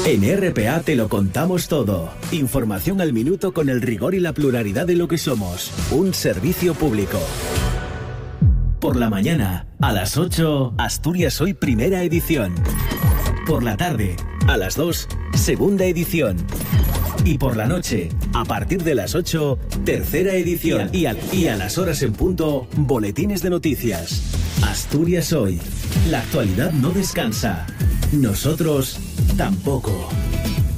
En RPA te lo contamos todo. Información al minuto con el rigor y la pluralidad de lo que somos. Un servicio público. Por la mañana, a las 8, Asturias Hoy, primera edición. Por la tarde, a las 2, segunda edición. Y por la noche, a partir de las 8, tercera edición. Y a las horas en punto, boletines de noticias. Asturias Hoy. La actualidad no descansa. Nosotros tampoco.